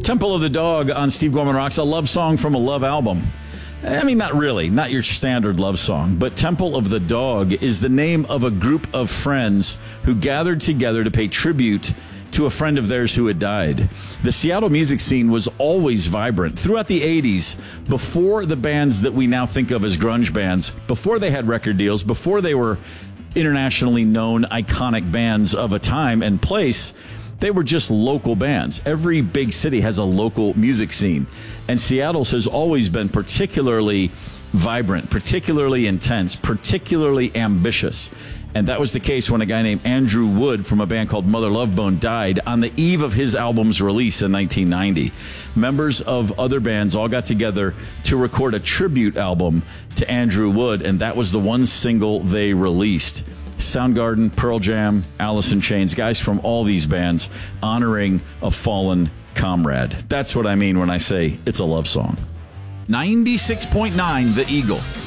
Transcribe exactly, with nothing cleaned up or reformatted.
Temple of the Dog on Steve Gorman Rocks, a love song from a Love album. I mean, not really, not your standard love song, but Temple of the Dog is the name of a group of friends who gathered together to pay tribute to a friend of theirs who had died. The Seattle music scene was always vibrant. Throughout the eighties, before the bands that we now think of as grunge bands, before they had record deals, before they were internationally known, iconic bands of a time and place, they were just local bands. Every big city has a local music scene. And Seattle's has always been particularly vibrant, particularly intense, particularly ambitious. And that was the case when a guy named Andrew Wood from a band called Mother Love Bone died on the eve of his album's release in nineteen ninety. Members of other bands all got together to record a tribute album to Andrew Wood, and that was the one single they released. Soundgarden, Pearl Jam, Alice in Chains, guys from all these bands honoring a fallen comrade. That's what I mean when I say it's a love song. ninety-six point nine The Eagle.